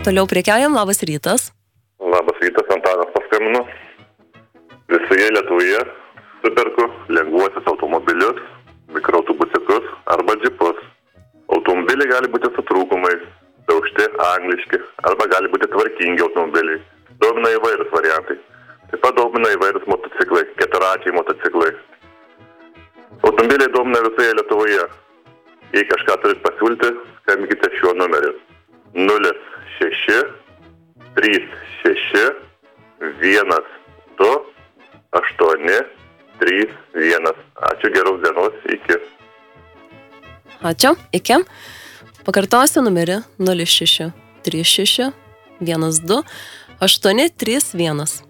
Toliau prekiaujam, labas rytas. Labas rytas, Antanas paskambino. Visoje Lietuvoje superku lengvuosius automobilius, mikroautobusiukus arba džipus. Automobiliai gali būti su trūkumais, daužti, angliški, arba gali būti tvarkingi automobiliai. Domina įvairūs variantai. Taip pat domina įvairūs motociklai, keturračiai motociklai. Automobiliai domina visoje Lietuvoje. Jei kažką turit pasiūlyti, skambinkite šiuo numeriu. 06 36 12 8 31. Ačiū, geros dienos, iki. Ačiū, iki. Pakartosiu numerį 06 36 12 8 31.